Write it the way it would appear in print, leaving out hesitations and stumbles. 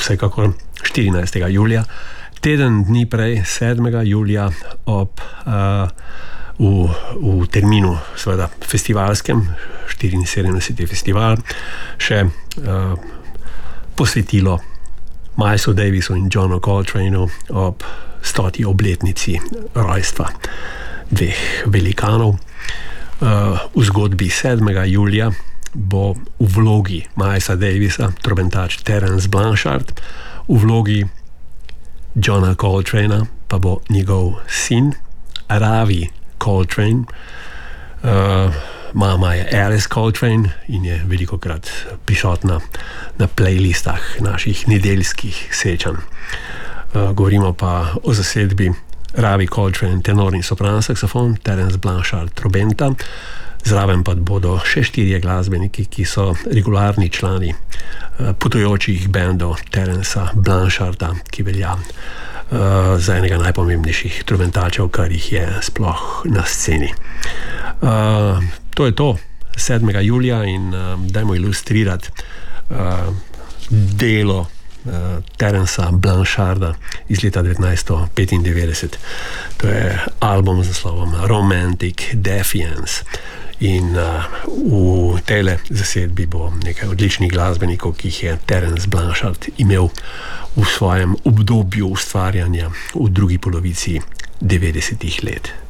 vsekakor 14. julija. Teden dni prej, 7. julija, v terminu, seveda, festivalskem, 74. festival, še posvetilo Milesu Davisu in Johnu Coltraneu ob 100. obletnici rojstva dveh velikanov. V zgodbi 7. julija bo v vlogi Milesa Davisa trobentač Terence Blanchard, v vlogi Johna Coltrane'a pa bo njegov sin Ravi Coltrane. Mama je Alice Coltrane in je velikokrat prisotna na playlistah naših nedeljskih srečanj. Govorimo pa o zasedbi Ravi Coltrane tenor in sopran saksofon, Terence Blanchard trobenta. Zraven pa bodo še 4 glasbeniki, ki so regularni člani potujočih bendov Terencea Blancharda, ki velja za enega najpomembnejših trobentačev, kar jih je sploh na sceni. To je to, 7. julija, in dajmo ilustrirati delo Terencea Blancharda iz leta 1995. To je album z naslovom Romantic Defiance. In v tejle zasedbi bo nekaj odličnih glasbenikov, ki jih je Terence Blanchard imel v svojem obdobju ustvarjanja v drugi polovici 90. let.